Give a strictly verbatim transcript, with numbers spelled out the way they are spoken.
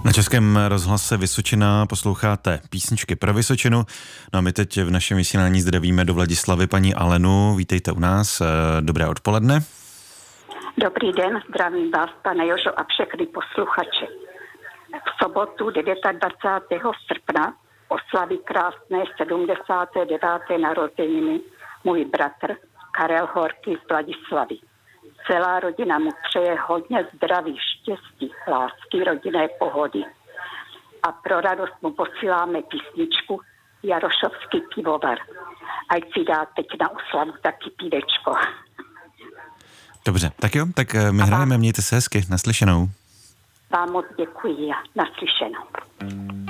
Na Českém rozhlase Vysočina posloucháte písničky pro Vysočinu. No a my teď v našem vysílání zdravíme do Vladislavy paní Alenu. Vítejte u nás. Dobré odpoledne. Dobrý den, zdravím vás, pane Jožo, a všechny posluchače. V sobotu dvacátého devátého srpna oslaví krásné sedmdesáté deváté narozeniny můj bratr Karel Horký z Vladislavy. Celá rodina mu přeje hodně zdraví, štěstí, lásky, rodinné pohody. A pro radost mu posíláme písničku Jarošovský pivovar. Ať si dá teď na oslavu taky pívečko. Dobře, tak jo, tak my hrajeme, mějte se hezky, naslyšenou. Vám moc děkuji a naslyšenou.